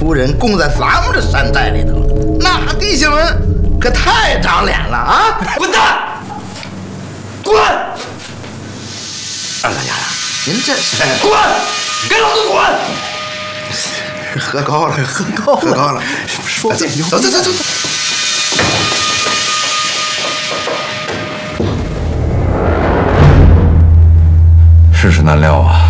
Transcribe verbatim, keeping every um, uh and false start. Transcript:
夫人供在咱们这山寨里头，那弟兄们可太长脸了啊！ 滚蛋！滚！ 二大家呀，您这是滚！给老子滚！ 喝高了，喝高了，喝高了，说怎么走走走走走。 世事难料啊！